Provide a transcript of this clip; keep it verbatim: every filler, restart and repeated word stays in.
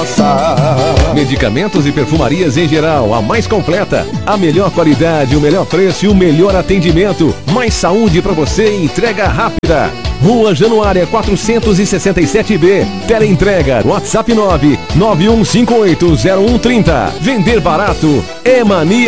nossa. Medicamentos e perfumarias em geral, a mais completa, a melhor qualidade, o melhor preço e o melhor atendimento. Mais saúde para você e entrega rápida. Rua Januária quatrocentos e sessenta e sete B. Teleentrega, WhatsApp nove nove um cinco oito zero um três zero. Vender barato é mania.